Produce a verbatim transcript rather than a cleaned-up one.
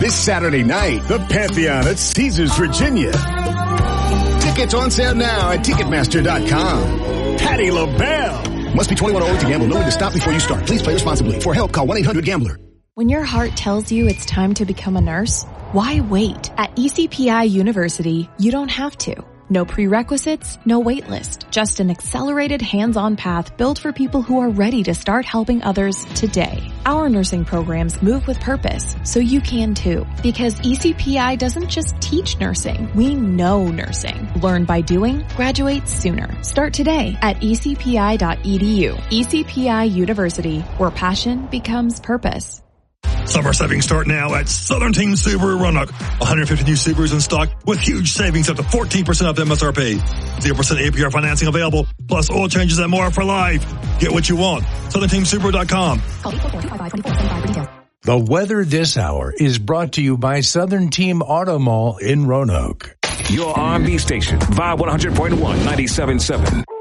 This Saturday night, the Pantheon at Caesars, Virginia. Tickets on sale now at Ticketmaster dot com. Patti LaBelle. Must be twenty-one or older to gamble. Knowing to stop before you start. Please play responsibly. For help, call one eight hundred gambler. When your heart tells you it's time to become a nurse, why wait? At E C P I University, you don't have to. No prerequisites, no wait list, just an accelerated hands-on path built for people who are ready to start helping others today. Our nursing programs move with purpose, so you can too. Because E C P I doesn't just teach nursing, we know nursing. Learn by doing, graduate sooner. Start today at E C P I dot E D U. E C P I University, where passion becomes purpose. Summer savings start now at Southern Team Subaru Roanoke. one hundred fifty new Subarus in stock with huge savings up to fourteen percent off M S R P. zero percent A P R financing available, plus oil changes and more for life. Get what you want. Southern Team Subaru dot com. The weather this hour is brought to you by Southern Team Auto Mall in Roanoke. Your R and B station, Vibe one hundred point one, ninety-seven point seven.